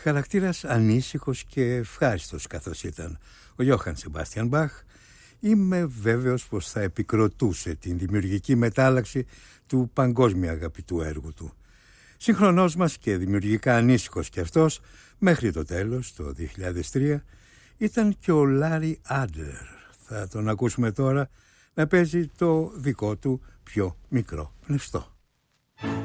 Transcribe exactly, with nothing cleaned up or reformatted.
Χαρακτήρας ανήσυχος και ευχάριστος καθώς ήταν ο Γιώχαν Σεμπάστιαν Μπαχ, είμαι βέβαιος πως θα επικροτούσε την δημιουργική μετάλλαξη του παγκόσμια αγαπητού έργου του. Συγχρονός μας και δημιουργικά ανήσυχος κι αυτός, μέχρι το τέλος, το δύο χιλιάδες τρία, ήταν και ο Λάρι Άντλερ. Θα τον ακούσουμε τώρα να παίζει το δικό του πιο μικρό πνευστό.